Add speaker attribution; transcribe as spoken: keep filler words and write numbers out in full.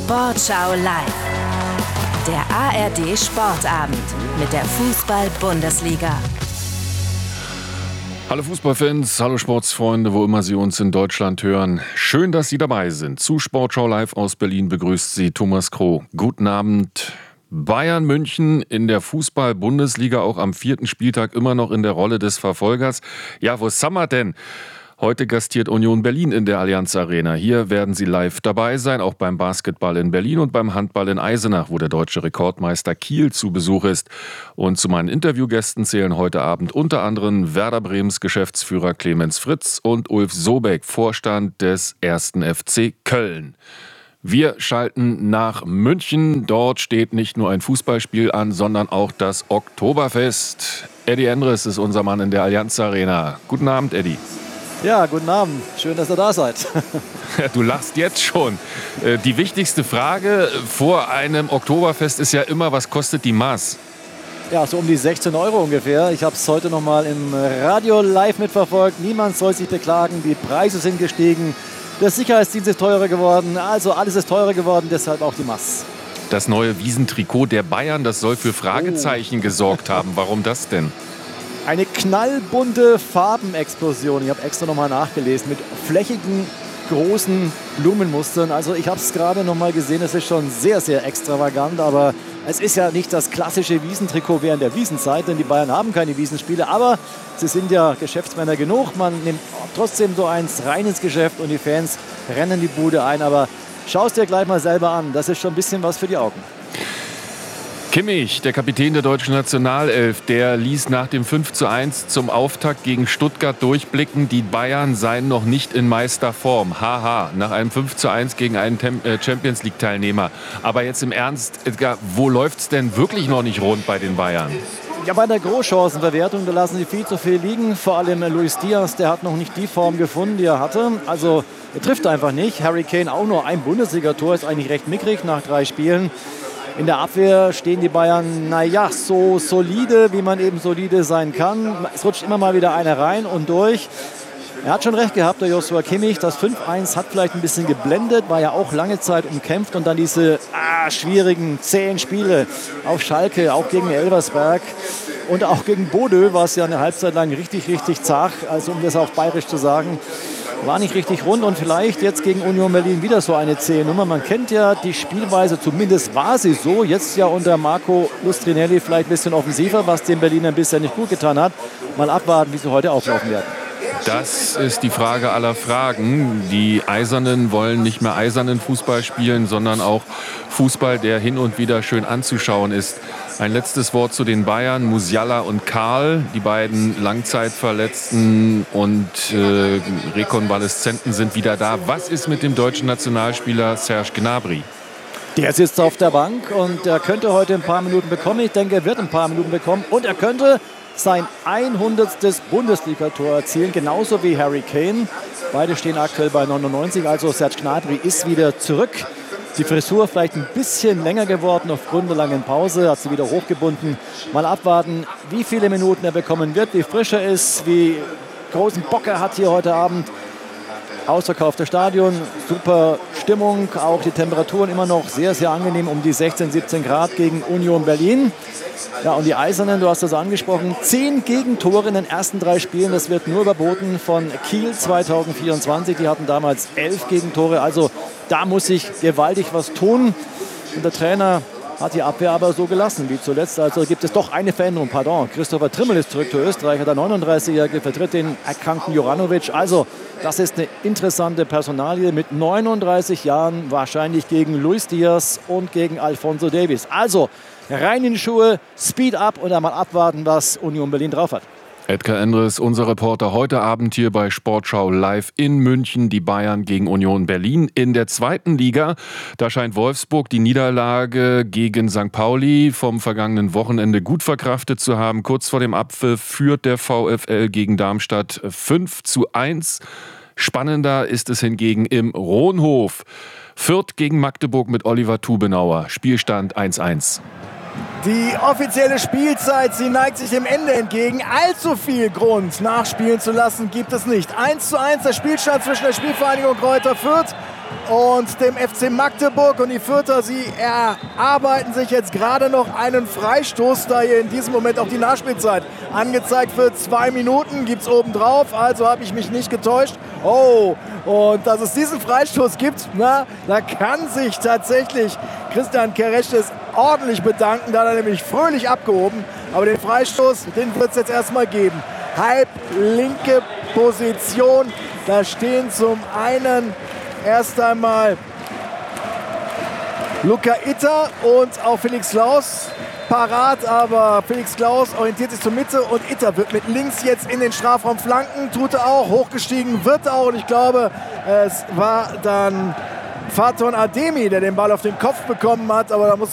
Speaker 1: Sportschau live. Der A R D Sportabend mit der Fußball-Bundesliga.
Speaker 2: Hallo Fußballfans, hallo Sportsfreunde, wo immer Sie uns in Deutschland hören. Schön, dass Sie dabei sind. Zu Sportschau live aus Berlin begrüßt Sie Thomas Kroh. Guten Abend. Bayern München in der Fußball-Bundesliga auch am vierten Spieltag immer noch in der Rolle des Verfolgers. Ja, wo sind wir denn? Heute gastiert Union Berlin in der Allianz Arena. Hier werden Sie live dabei sein, auch beim Basketball in Berlin und beim Handball in Eisenach, wo der deutsche Rekordmeister Kiel zu Besuch ist. Und zu meinen Interviewgästen zählen heute Abend unter anderem Werder Bremens Geschäftsführer Clemens Fritz und Ulf Sobeck, Vorstand des ersten F C Köln. Wir schalten nach München. Dort steht nicht nur ein Fußballspiel an, sondern auch das Oktoberfest. Eddie Endres ist unser Mann in der Allianz Arena. Guten Abend, Eddie.
Speaker 3: Ja, guten Abend. Schön, dass ihr da seid.
Speaker 2: Du lachst jetzt schon. Die wichtigste Frage vor einem Oktoberfest ist ja immer, was kostet die Maß?
Speaker 3: Ja, so um die sechzehn Euro ungefähr. Ich habe es heute noch mal im Radio live mitverfolgt. Niemand soll sich beklagen. Die Preise sind gestiegen. Der Sicherheitsdienst ist teurer geworden. Also alles ist teurer geworden, deshalb auch die Maß.
Speaker 2: Das neue Wiesentrikot der Bayern, das soll für Fragezeichen oh. gesorgt haben. Warum das denn?
Speaker 3: Eine knallbunte Farbenexplosion. Ich habe extra nochmal nachgelesen mit flächigen, großen Blumenmustern. Also ich habe es gerade nochmal gesehen. Es ist schon sehr, sehr extravagant. Aber es ist ja nicht das klassische Wiesentrikot während der Wiesenzeit, denn die Bayern haben keine Wiesenspiele. Aber sie sind ja Geschäftsmänner genug. Man nimmt trotzdem so eins rein ins Geschäft und die Fans rennen die Bude ein. Aber schau es dir gleich mal selber an. Das ist schon ein bisschen was für die Augen.
Speaker 2: Kimmich, der Kapitän der deutschen Nationalelf, der ließ nach dem fünf zu eins zum Auftakt gegen Stuttgart durchblicken, die Bayern seien noch nicht in Meisterform. Haha, nach einem fünf zu eins gegen einen Champions-League-Teilnehmer. Aber jetzt im Ernst, Edgar, wo läuft's denn wirklich noch nicht rund bei den Bayern?
Speaker 3: Ja, bei der Großchancenverwertung, da lassen sie viel zu viel liegen. Vor allem Luis Diaz, der hat noch nicht die Form gefunden, die er hatte. Also er trifft einfach nicht. Harry Kane auch nur ein Bundesligator, ist eigentlich recht mickrig nach drei Spielen. In der Abwehr stehen die Bayern, naja, so solide, wie man eben solide sein kann. Es rutscht immer mal wieder einer rein und durch. Er hat schon recht gehabt, der Joshua Kimmich. Das fünf eins hat vielleicht ein bisschen geblendet, war ja auch lange Zeit umkämpft. Und dann diese ah, schwierigen, zähen Spiele auf Schalke, auch gegen Elversberg. Und auch gegen Bodø war es ja eine Halbzeit lang richtig, richtig zart. Also um das auf bayerisch zu sagen, war nicht richtig rund. Und vielleicht jetzt gegen Union Berlin wieder so eine zähe Nummer. Man kennt ja die Spielweise, zumindest war sie so. Jetzt ja unter Marco Lustrinelli vielleicht ein bisschen offensiver, was den Berlinern bisher nicht gut getan hat. Mal abwarten, wie sie heute auflaufen werden.
Speaker 2: Das ist die Frage aller Fragen. Die Eisernen wollen nicht mehr eisernen Fußball spielen, sondern auch Fußball, der hin und wieder schön anzuschauen ist. Ein letztes Wort zu den Bayern. Musiala und Karl, die beiden Langzeitverletzten und äh, Rekonvaleszenten sind wieder da. Was ist mit dem deutschen Nationalspieler Serge Gnabry?
Speaker 3: Der sitzt auf der Bank und er könnte heute ein paar Minuten bekommen. Ich denke, er wird ein paar Minuten bekommen und er könnte sein hundertstes Bundesligator erzielen, genauso wie Harry Kane. Beide stehen aktuell bei neunundneunzig, also Serge Gnabry ist wieder zurück. Die Frisur vielleicht ein bisschen länger geworden aufgrund der langen Pause, hat sie wieder hochgebunden. Mal abwarten, wie viele Minuten er bekommen wird, wie frisch er ist, wie großen Bock er hat hier heute Abend. Ausverkauftes Stadion, super Stimmung, auch die Temperaturen immer noch sehr, sehr angenehm, um die sechzehn, siebzehn Grad gegen Union Berlin. Ja, und die Eisernen, du hast das angesprochen, zehn Gegentore in den ersten drei Spielen, das wird nur überboten von Kiel zwanzig vierundzwanzig, die hatten damals elf Gegentore, also da muss sich gewaltig was tun. Und der Trainer hat die Abwehr aber so gelassen wie zuletzt. Also gibt es doch eine Veränderung. Pardon, Christopher Trimmel ist zurück, der Österreicher, der neununddreißigjährige, vertritt den erkrankten Juranovic. Also das ist eine interessante Personalie mit neununddreißig Jahren, wahrscheinlich gegen Luis Diaz und gegen Alphonso Davies. Also rein in die Schuhe, Speed up und einmal abwarten, was Union Berlin drauf hat.
Speaker 2: Edgar Endres, unser Reporter heute Abend hier bei Sportschau live in München. Die Bayern gegen Union Berlin. In der zweiten Liga, da scheint Wolfsburg die Niederlage gegen Sankt Pauli vom vergangenen Wochenende gut verkraftet zu haben. Kurz vor dem Abpfiff führt der VfL gegen Darmstadt fünf zu eins. Spannender ist es hingegen im Rohnhof. Fürth gegen Magdeburg mit Oliver Tubenauer. Spielstand eins eins.
Speaker 4: Die offizielle Spielzeit, sie neigt sich dem Ende entgegen. Allzu viel Grund nachspielen zu lassen gibt es nicht. eins zu eins der Spielstand zwischen der Spielvereinigung Greuther Fürth und dem F C Magdeburg. Und die Fürther, sie erarbeiten sich jetzt gerade noch einen Freistoß, da hier in diesem Moment auch die Nachspielzeit angezeigt wird. Zwei Minuten gibt es obendrauf, also habe ich mich nicht getäuscht. Oh, und dass es diesen Freistoß gibt, na, da kann sich tatsächlich Christian Kereschtes ordentlich bedanken. Da hat er nämlich fröhlich abgehoben. Aber den Freistoß, den wird es jetzt erstmal geben. Halb linke Position. Da stehen zum einen erst einmal Luca Itter und auch Felix Klaus parat, aber Felix Klaus orientiert sich zur Mitte und Itter wird mit links jetzt in den Strafraum flanken, tut er auch, hochgestiegen wird er auch und ich glaube, es war dann Faton Ademi, der den Ball auf den Kopf bekommen hat, aber da muss